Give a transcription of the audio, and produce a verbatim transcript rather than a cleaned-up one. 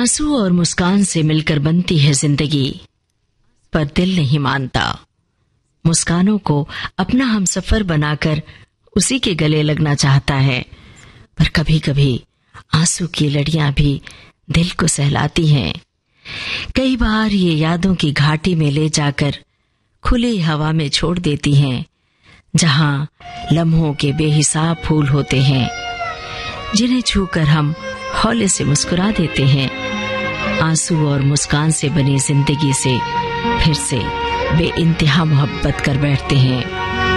आंसू और मुस्कान से मिलकर बनती है जिंदगी, पर दिल नहीं मानता। मुस्कानों को अपना हमसफर बनाकर उसी के गले लगना चाहता है, पर कभी कभी आंसू की लड़ियां भी दिल को सहलाती हैं। कई बार ये यादों की घाटी में ले जाकर खुली हवा में छोड़ देती हैं, जहां लम्हों के बेहिसाब फूल होते हैं, जिन्हें छूकर हम हौले से मुस्कुरा देते हैं। आंसू और मुस्कान से बनी जिंदगी से फिर से बेइंतहा मोहब्बत कर बैठते हैं।